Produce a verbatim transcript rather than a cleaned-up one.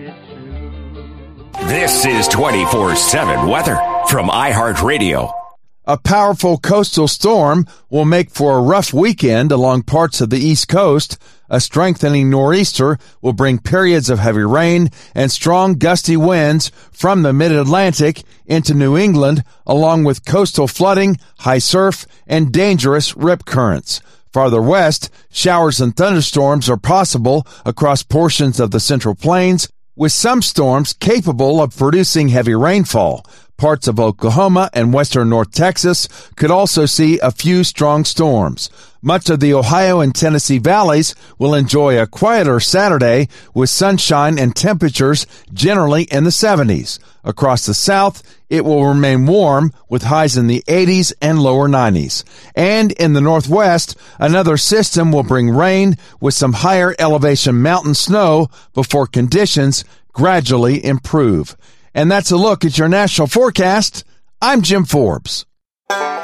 This is twenty-four seven weather from iHeartRadio. A powerful coastal storm will make for a rough weekend along parts of the East Coast. A strengthening nor'easter will bring periods of heavy rain and strong gusty winds from the mid-Atlantic into New England, along with coastal flooding, high surf, and dangerous rip currents. Farther west, showers and thunderstorms are possible across portions of the Central Plains, with some storms capable of producing heavy rainfall. Parts of Oklahoma and western North Texas could also see a few strong storms. Much of the Ohio and Tennessee valleys will enjoy a quieter Saturday with sunshine and temperatures generally in the seventies. Across the South, it will remain warm with highs in the eighties and lower nineties. And in the Northwest, another system will bring rain with some higher elevation mountain snow before conditions gradually improve. And that's a look at your national forecast. I'm Jim Forbes.